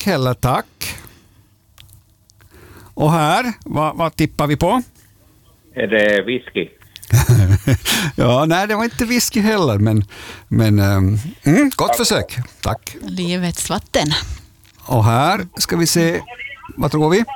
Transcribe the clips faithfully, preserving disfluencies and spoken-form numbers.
heller, tack. Och här, vad, vad tippar vi på? Är det whisky? Ja, nej, det var inte whisky heller, men, men mm, gott försök. Tack. Livets vatten. Och här ska vi se, vad tror vi?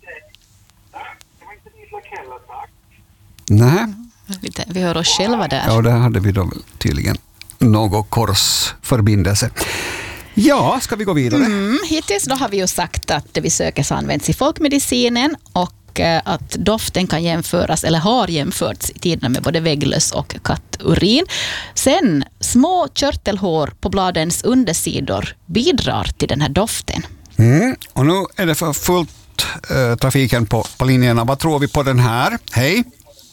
Nej. Vi hör oss själva där. Ja, där hade vi då tydligen någon korsförbindelse. Ja, ska vi gå vidare? Mm, hittills då har vi ju sagt att det vi söker så används i folkmedicinen och att doften kan jämföras eller har jämförts i tiderna med både vägglöss och katturin. Sen, små körtelhår på bladens undersidor bidrar till den här doften. Mm, och nu är det för fullt äh, trafiken på, på linjerna. Vad tror vi på den här? Hej?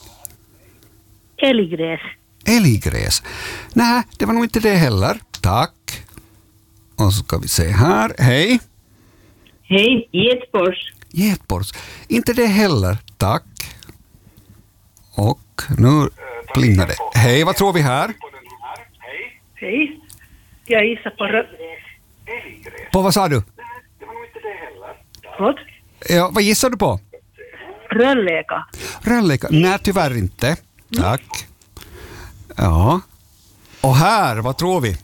Älggräs. Älggräs. Nej, det var nog inte det heller. Tack. Och så ska vi se här. Hej. Hej, getborst. Getborst. Inte det heller. Tack. Och nu plingar det. Hej, vad tror vi här? Hej. Jag gissar på rö... På vad sa du? Vad? Ja, vad gissar du på? Rölleka. Rölleka. Nej, tyvärr inte. Tack. Ja. Och här, vad tror vi?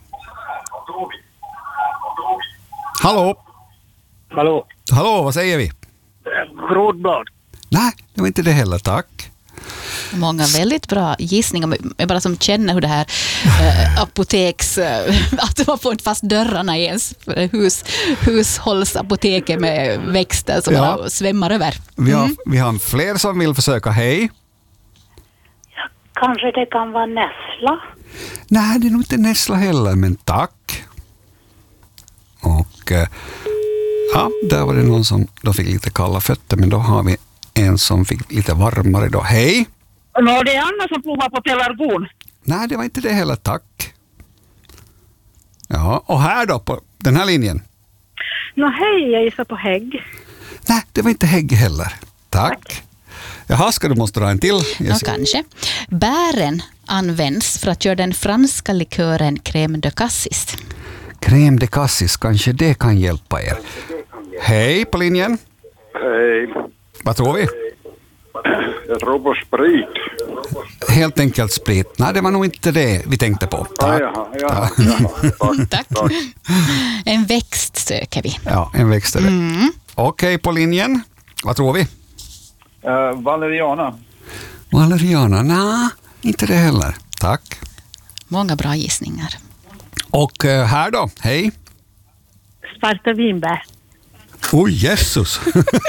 Hallå? Hallå? Hallå, vad säger vi? Grodblad. Nej, det var inte det heller, tack. Många väldigt bra gissningar. Jag bara som känner hur det här eh, apoteks... Eh, att man får inte fast dörrarna i ens hus, hushållsapoteket med växter som Ja. bara svämmar över. Vi har, Mm. vi har fler som vill försöka. Hej. Kanske det kan vara nässla. Nej, det är nog inte nässla heller, men tack. Och eh, ja, där var det någon som då fick lite kalla fötter, men då har vi en som fick lite varmare då. Hej. Nå, det är Anna som provar på pelargon. Nej, det var inte det heller, tack. Ja, och här då på den här linjen. Nå, hej, jag gissar på hägg. Nej, det var inte hägg heller. Tack. Tack. Jaha, ska du måste dra en till? Ja, kanske. Bären används för att göra den franska likören crème de cassis. Crème de cassis, kanske det kan hjälpa er. Hej på linjen. Hej. Vad tror vi? Jag tror på sprit. Helt enkelt sprit. Nej, det var nog inte det vi tänkte på. Tack. Ja, ja, ja. Tack. Tack. En växt söker vi. Ja, en växt är det. Mm. Okej, på linjen. Vad tror vi? Uh, valeriana. Valeriana? Nej, inte det heller. Tack. Många bra gissningar. Och uh, här då? Hej. Svarta vinbär. Oj, Jesus.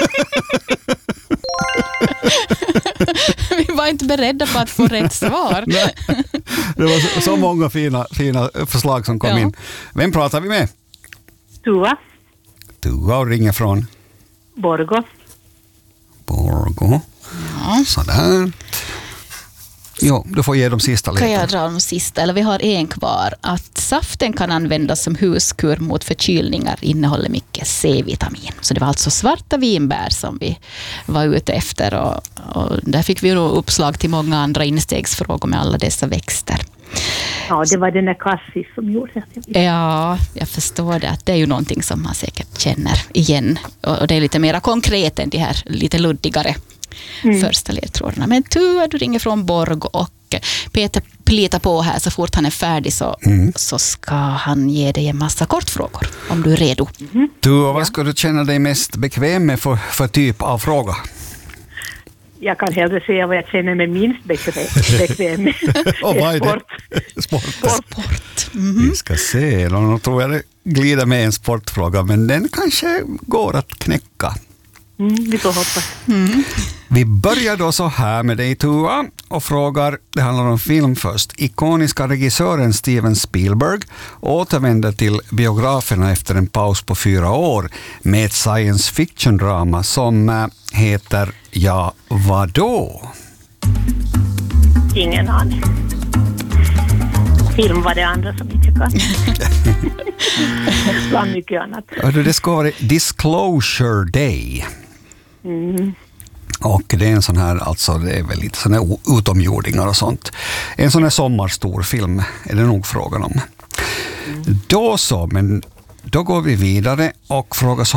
Vi var inte beredda på att få rätt svar. Nej. Det var så, så många fina, fina förslag som kom ja. in. Vem pratar vi med? Tua. Tua och ringer från? Borgo. Borgo. Ja. Sådär. Jo, du får ge de sista lite. Kan jag dra de sista? Eller vi har en kvar. Att saften kan användas som huskur mot förkylningar, innehåller mycket C-vitamin. Så det var alltså svarta vinbär som vi var ute efter. Och, och där fick vi då uppslag till många andra instegsfrågor med alla dessa växter. Ja, det var den där Cassis som gjorde det. Ja, jag förstår det. Att det är ju någonting som man säkert känner igen. Och det är lite mer konkret än de här lite luddigare mm. första ledtrådarna. Men Tua, du ringer från Borg och Peter plitar på här så fort han är färdig så, mm. så ska han ge dig en massa kortfrågor om du är redo. Mm. Tua, vad ska du känna dig mest bekväm med för, för typ av fråga? Jag kan hellre säga vad jag känner mig minst bekväm med. Och vad är det? Sport. Sport. Sport. Sport. Mm-hmm. Vi ska se, då tror jag det glider med en sportfråga, men den kanske går att knäcka. Mm, vi får hoppas. Mm. Vi börjar då så här med dig, Tua, och frågar, det handlar om film först. Ikoniska regissören Steven Spielberg återvänder till biograferna efter en paus på fyra år med ett science fiction-drama som heter Ja, vadå? Ingen aning. Film var det andra som inte kan. Bland mycket annat. Det ska vara Disclosure Day. Mm. Och det är en sån här, alltså det är väl lite sån här utomjordingar och sånt. En sån här sommarstor film är det nog frågan om. Mm. Då så, men då går vi vidare och frågar så